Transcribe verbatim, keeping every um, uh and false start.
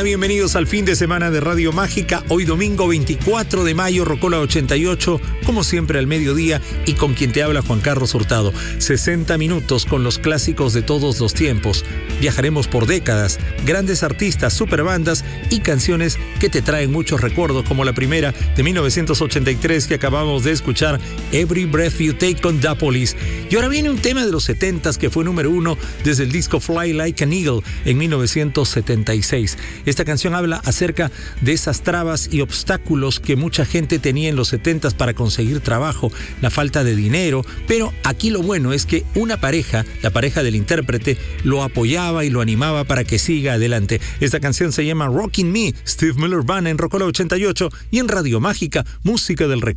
bienvenidos al fin de semana de Radio Mágica. Hoy domingo veinticuatro de mayo, Rocola ochenta y ocho, como siempre al mediodía, y con quien te habla Juan Carlos Hurtado. sesenta minutos con los clásicos de todos los tiempos. Viajaremos por décadas, grandes artistas, superbandas y canciones que te traen muchos recuerdos, como la primera de mil novecientos ochenta y tres que acabamos de escuchar, Every Breath You Take con Da Police. Y ahora viene un tema de los setentas que fue número uno desde el disco Fly Like an Eagle en mil novecientos setenta y seis. Esta canción habla acerca de esas trabas y obstáculos que mucha gente tenía en los setentas para conseguir trabajo, la falta de dinero, pero aquí lo bueno es que una pareja, la pareja del intérprete, lo apoyaba y lo animaba para que siga adelante. Esta canción se llama Rockin' Me, Steve Miller Band en Rocola ochenta y ocho y en Radio Mágica, música del recuerdo.